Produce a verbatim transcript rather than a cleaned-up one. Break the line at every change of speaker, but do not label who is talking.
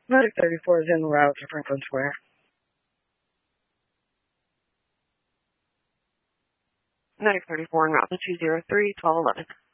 Medic thirty-four is en route to Franklin Square. Medic thirty-four en route to two zero three, twelve eleven.